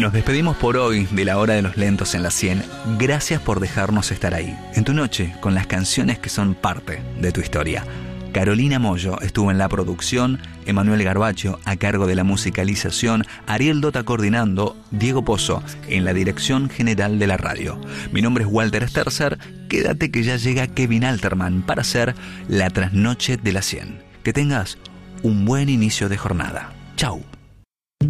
Nos despedimos por hoy de la Hora de los Lentos en la 100. Gracias por dejarnos estar ahí, en tu noche, con las canciones que son parte de tu historia. Carolina Mollo estuvo en la producción, Emanuel Garbacho a cargo de la musicalización, Ariel Dota coordinando, Diego Pozo en la dirección general de la radio. Mi nombre es Walter Sterzer. Quédate que ya llega Kevin Alterman para hacer la trasnoche de la 100. Que tengas un buen inicio de jornada. Chau.